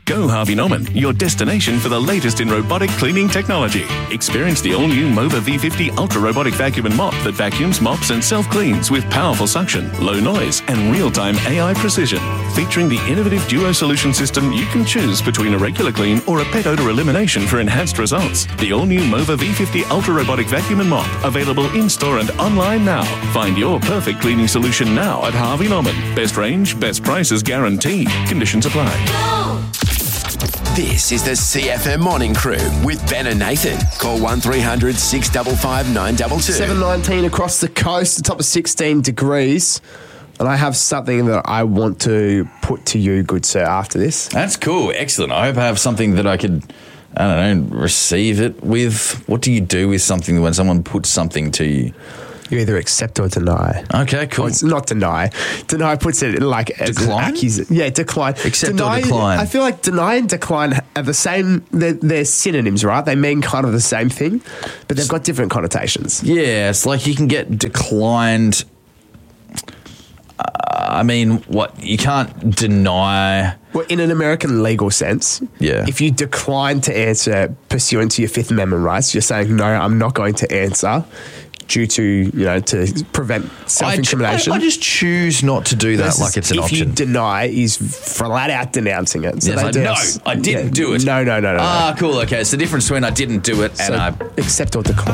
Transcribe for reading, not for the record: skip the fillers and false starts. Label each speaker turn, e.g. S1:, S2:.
S1: Go Harvey Norman, your destination for the latest in robotic cleaning technology. Experience the all-new Mova V50 ultra-robotic vacuum and mop that vacuums, mops and self-cleans with powerful suction, low noise and real-time AI precision. Featuring the innovative Duo solution system, you can choose between a regular clean or a pet odor elimination for enhanced results. The all-new Mova V50 ultra-robotic vacuum and mop, available in-store and online now. Find your perfect cleaning solution now at Harvey Norman. Best range, best prices guaranteed. Conditions apply.
S2: This is the CFM Morning Crew with Ben and Nathan. Call 1300 655 922.
S3: 7:19 across the coast, the top of 16 degrees. And I have something that I want to put to you, good sir, after this.
S4: That's cool. Excellent. I hope I have something that I could, I don't know, receive it with. What do you do with something when someone puts something to you?
S3: You either accept or deny.
S4: Okay, cool.
S3: Or it's not deny. Deny puts it like as
S4: decline?
S3: Yeah, decline.
S4: Accept
S3: deny,
S4: or decline.
S3: I feel like deny and decline are the same. They're synonyms, right? They mean kind of the same thing, but they've got different connotations.
S4: Yeah, it's like you can get declined. I mean, what? You can't deny.
S3: Well, in an American legal sense,
S4: Yeah.
S3: if you decline to answer pursuant to your Fifth Amendment rights, you're saying, no, I'm not going to answer due to, to prevent self-incrimination.
S4: I just choose not to do that like it's an option.
S3: If you deny, is flat out denouncing it. So
S4: Yes,
S3: they
S4: no, I didn't do it.
S3: No.
S4: Cool. Okay, it's the difference between I didn't do it and
S3: So
S4: I
S3: accept or decline.